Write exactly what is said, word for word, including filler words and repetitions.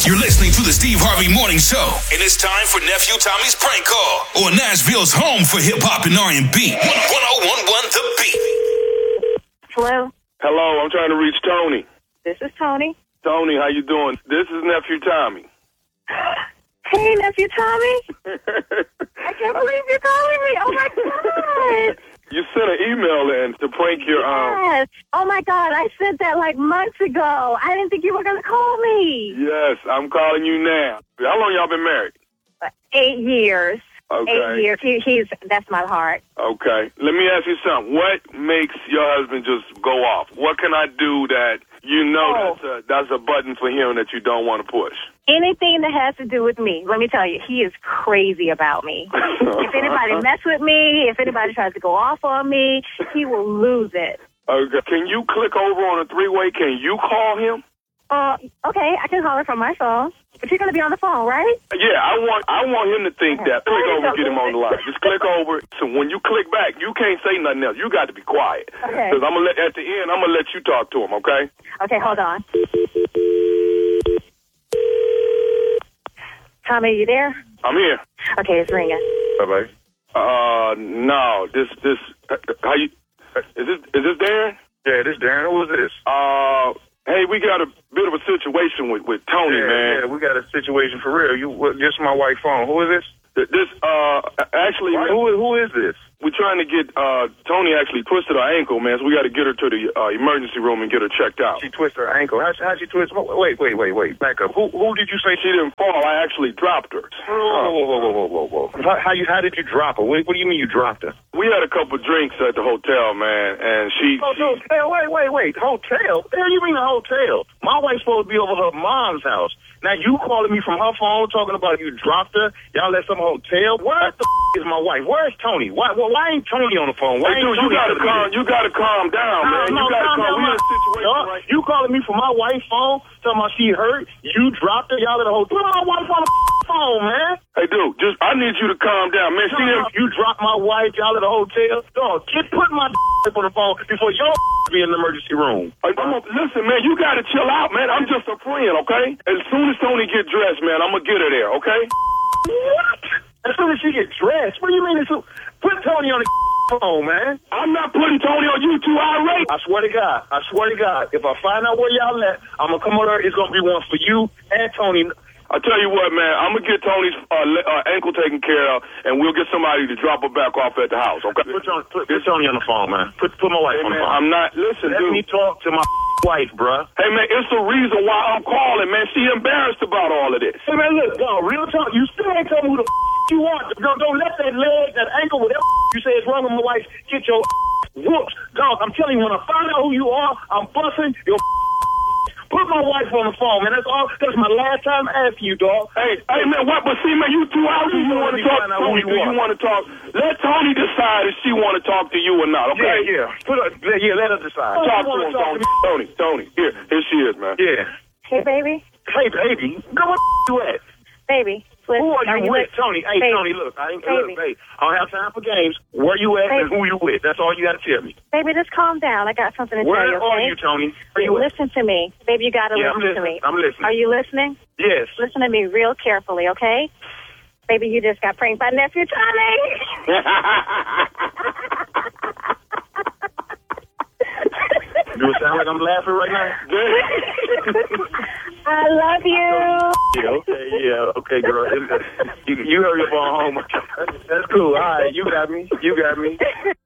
You're listening to the Steve Harvey Morning Show, and it's time for Nephew Tommy's Prank Call, or Nashville's home for hip-hop and R and B. one oh one point one The Beat. Hello? Hello, I'm trying to reach Tony. This is Tony. Tony, how you doing? This is Nephew Tommy. Hey, Nephew Tommy. I can't believe you're calling me. Oh, my God. You sent an email in to prank your... um. Yes. Oh, my God. I sent that like months ago. I didn't think you were going to call me. Yes, I'm calling you now. How long y'all been married? Uh, eight years. Okay. Eight years. He, he's, that's my heart. Okay. Let me ask you something. What makes your husband just go off? What can I do that you know Oh. that's, a, that's a button for him that you don't want to push? Anything that has to do with me, let me tell you, he is crazy about me. If anybody mess with me, if anybody tries to go off on me, he will lose it. Okay. Can you click over on a three-way? Can you call him? Uh, okay, I can call her from my phone. But you're going to be on the phone, right? Yeah, I want I want him to think Okay. that. Click over and get him on the line. Just click over. So when you click back, you can't say nothing else. You got to be quiet. Okay. Because I'm gonna let at the end, I'm gonna let you talk to him. Okay? Okay, hold on. Tommy, you there? I'm here. Okay, it's ringing. Bye bye. Uh, no. This this how you is this is this Darren? Yeah, this Darren. Who is this? Uh, hey, we got a bit of a situation with with Tony, yeah, man. yeah, we got a situation for real. You what, just my wife's phone. Who is this? Th- This uh actually, Why, man, who who is this? we're trying to get uh Tony actually twisted her ankle, man. So we got to get her to the uh, emergency room and get her checked out. She twisted her ankle. How how she twist? Wait wait wait wait. Back up. Who who did you say She didn't fall. I actually dropped her. Whoa whoa whoa whoa whoa whoa. How, how you how did you drop her? What, what do you mean you dropped her? We had a couple drinks at the hotel, man, and she. Oh, she hotel. Wait wait wait. Hotel? What the hell you mean a hotel? My wife's supposed to be over her mom's house. Now you calling me from her phone talking about you dropped her? Y'all at some hotel? Where the f- is my wife? Where's Tony? Why why, why ain't Tony on the phone? Why Hey, ain't dude, you Tony gotta on the calm. phone? You gotta calm down, man. No, you gotta calm calm. down, We in a my- situation Dog, right. You calling me from my wife's phone, talking about she hurt, you dropped her, y'all at the hotel. Put my wife on the phone, man. Hey, dude, just I need you to calm down, man. No, See no, him. you dropped my wife, y'all at the hotel. Dog, get put my on the phone before your be in the emergency room. Hey, I'm a, listen, man. You gotta chill out, man. I'm just a friend, okay? As soon as Tony get dressed, man, I'm gonna get her there, okay? What? As soon as she get dressed? What do you mean? It's, put Tony on the phone, man. I'm not putting Tony on you too irate. I swear to God. I swear to God. If I find out where y'all at, I'm gonna come over there. It's gonna be one for you and Tony. I tell you what, man. I'm gonna get Tony's uh, le- uh, ankle taken care of, and we'll get somebody to drop her back off at the house, okay? Put, Tony, put, put Tony on the phone, man. Put put my wife Hey, on the man, phone. I'm not. Listen, Let dude. me talk to my wife, bruh. Hey, man, it's the reason why I'm calling, man. She embarrassed about all of this. Hey, man, look, dog, real talk. You still ain't telling me who the you want. Don't, don't let that leg, that ankle, whatever you say is wrong with my wife, get your whooped. Dog, I'm telling you, when I find out who you are, I'm busting your Put my wife on the phone, man. That's all. That's my last time asking you, dog. Hey, hey, man, what? But see, man, you two out. Do you want to talk to Tony? Do you want to talk? Let Tony decide if she want to talk to you or not, okay? Yeah, yeah. Put her, yeah, let her decide. Talk to him, Tony. Tony, Tony. Here, here she is, man. Yeah. Hey, baby. Hey, baby. Go where you at? Baby. Listen, Who are you with, with? Tony? Hey, Baby. Tony, look. I ain't, Baby. look, hey, I don't have time for games. Where you at and Baby. who you with? That's all you got to tell me. Baby, just calm down. I got something to Where tell you, okay? are you, Tony? Where you at? Listen to me. Baby, you got to Yeah, I'm listen to listening. me. I'm listening. Are you listening? Yes. Listen to me real carefully, okay? Baby, you just got pranked by Nephew Tommy. Do it sound like I'm laughing right now? I love you. Yeah, okay, yeah, okay, girl. You, you hurry up on home. That's cool. All right, you got me. You got me.